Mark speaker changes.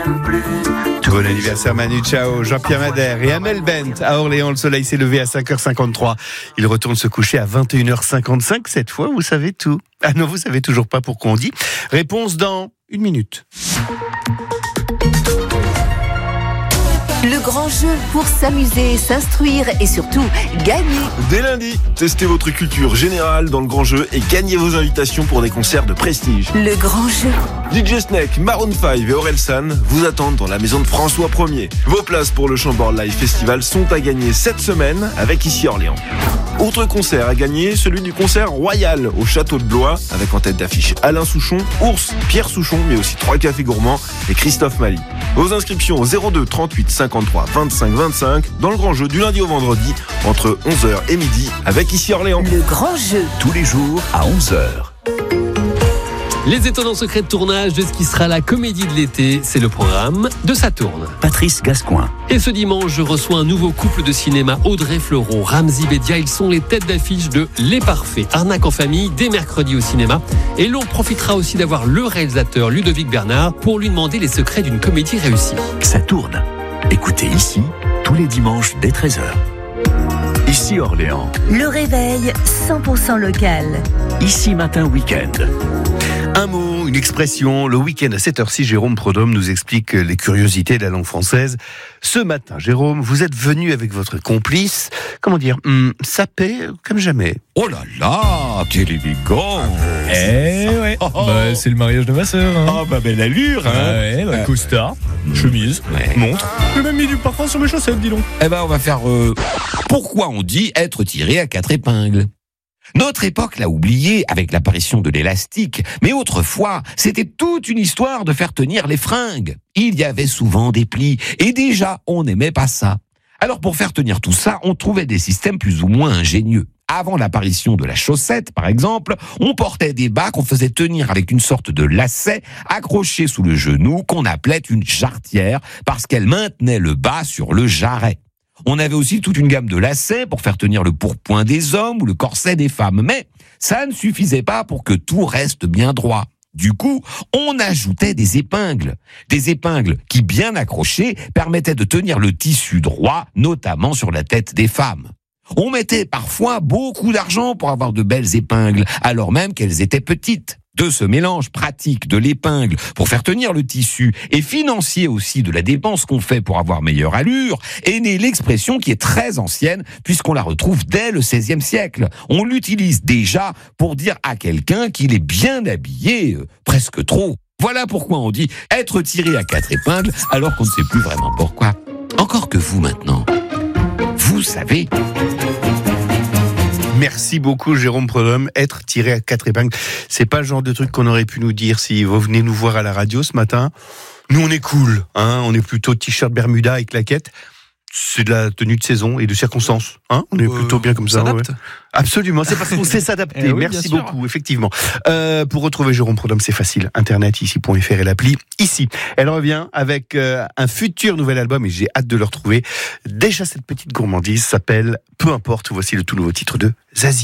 Speaker 1: Bon anniversaire Manu Chao, Jean-Pierre Madère et Amel Bent. À Orléans, le soleil s'est levé à 5h53. Il retourne se coucher à 21h55. Cette fois, vous savez tout. Ah non, vous savez toujours pas pourquoi on dit. Réponse dans 1 minute.
Speaker 2: Le grand jeu pour s'amuser, s'instruire et surtout gagner.
Speaker 3: Dès lundi, testez votre culture générale dans le grand jeu et gagnez vos invitations pour des concerts de prestige.
Speaker 2: Le grand jeu.
Speaker 3: DJ Snake, Maroon 5 et Orelsan vous attendent dans la maison de François 1er. Vos places pour le Chambord Live Festival sont à gagner cette semaine avec Ici Orléans. Autre concert à gagner, celui du concert royal au Château de Blois, avec en tête d'affiche Alain Souchon, Ours, Pierre Souchon, mais aussi 3 cafés gourmands et Christophe Mali. Vos inscriptions au 02 38 53 25 25 dans le grand jeu du lundi au vendredi entre 11h et midi avec Ici Orléans.
Speaker 2: Le grand jeu.
Speaker 4: Tous les jours à 11h.
Speaker 5: Les étonnants secrets de tournage de ce qui sera la comédie de l'été, c'est le programme de Ça tourne.
Speaker 4: Patrice Gascoin.
Speaker 5: Et ce dimanche, je reçois un nouveau couple de cinéma, Audrey Fleurot, Ramzy Bedia. Ils sont les têtes d'affiche de Les Parfaits, arnaque en famille, dès mercredi au cinéma. Et l'on profitera aussi d'avoir le réalisateur Ludovic Bernard pour lui demander les secrets d'une comédie réussie.
Speaker 4: Ça tourne. Écoutez Ici, tous les dimanches dès 13h. Ici Orléans.
Speaker 2: Le réveil 100% local.
Speaker 4: Ici matin week-end.
Speaker 1: Un mot, une expression. Le week-end à cette heure-ci, Jérôme Prodhomme nous explique les curiosités de la langue française. Ce matin, Jérôme, vous êtes venu avec votre complice, sapé comme jamais.
Speaker 6: Oh là là, quel élégant.
Speaker 7: Ouais. C'est le mariage de ma sœur.
Speaker 6: Belle allure, hein.
Speaker 7: Costard, chemise, montre. J'ai même mis du parfum sur mes chaussettes, dis donc.
Speaker 6: On va faire... Pourquoi on dit être tiré à 4 épingles ? Notre époque l'a oublié avec l'apparition de l'élastique, mais autrefois, c'était toute une histoire de faire tenir les fringues. Il y avait souvent des plis, et déjà, on n'aimait pas ça. Alors pour faire tenir tout ça, on trouvait des systèmes plus ou moins ingénieux. Avant l'apparition de la chaussette, par exemple, on portait des bas qu'on faisait tenir avec une sorte de lacet accroché sous le genou qu'on appelait une jarretière parce qu'elle maintenait le bas sur le jarret. On avait aussi toute une gamme de lacets pour faire tenir le pourpoint des hommes ou le corset des femmes. Mais ça ne suffisait pas pour que tout reste bien droit. Du coup, on ajoutait des épingles. Des épingles qui, bien accrochées, permettaient de tenir le tissu droit, notamment sur la tête des femmes. On mettait parfois beaucoup d'argent pour avoir de belles épingles, alors même qu'elles étaient petites. De ce mélange pratique de l'épingle pour faire tenir le tissu et financier aussi de la dépense qu'on fait pour avoir meilleure allure, est née l'expression qui est très ancienne puisqu'on la retrouve dès le XVIe siècle. On l'utilise déjà pour dire à quelqu'un qu'il est bien habillé, presque trop. Voilà pourquoi on dit être tiré à 4 épingles alors qu'on ne sait plus vraiment pourquoi. Encore que vous maintenant, vous savez...
Speaker 1: Merci beaucoup Jérôme Prodhomme. Être tiré à 4 épingles, c'est pas le genre de truc qu'on aurait pu nous dire si vous venez nous voir à la radio ce matin. Nous on est cool, on est plutôt t-shirt Bermuda et claquettes. C'est de la tenue de saison et de circonstances. On est plutôt bien comme ça. Ouais. Absolument, c'est parce qu'on sait s'adapter. Oui, merci beaucoup, effectivement. Pour retrouver Jérôme Prodhomme, c'est facile. Internet, ici.fr et l'appli Ici. Elle revient avec un futur nouvel album et j'ai hâte de le retrouver. Déjà, cette petite gourmandise s'appelle Peu importe. Voici le tout nouveau titre de Zazie.